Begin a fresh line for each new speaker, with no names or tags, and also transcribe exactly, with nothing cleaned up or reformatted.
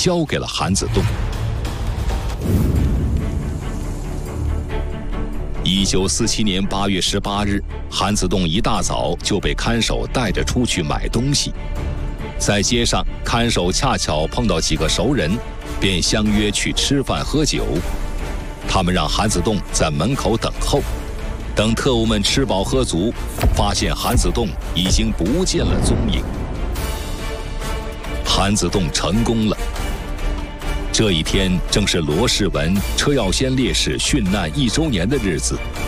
交给了韩子栋。一九四七年八月十八日，韩子栋一大早就被看守带着出去买东西。在街上，看守恰巧碰到几个熟人，便相约去吃饭喝酒。他们让韩子栋在门口等候。等特务们吃饱喝足，发现韩子栋已经不见了踪影。韩子栋成功了。这一天正是罗世文、车耀先烈士殉难一周年的日子。